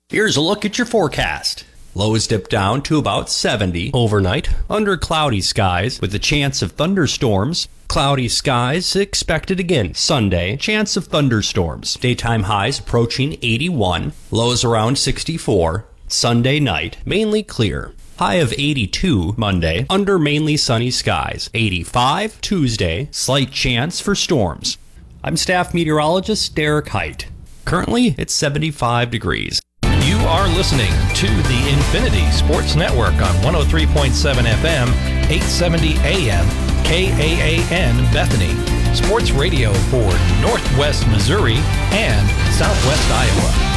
Here's a look at your forecast. Lows dip down to about 70 overnight under cloudy skies with a chance of thunderstorms. Cloudy skies expected again Sunday. Chance of thunderstorms. Daytime highs approaching 81. Lows around 64. Sunday night mainly clear. High of 82 Monday under mainly sunny skies. 85 Tuesday. Slight chance for storms. I'm staff meteorologist Derek Height. Currently it's 75 degrees. You are listening to the Infinity Sports Network on 103.7 FM, 870 AM, KAAN Bethany. Sports radio for Northwest Missouri and Southwest Iowa.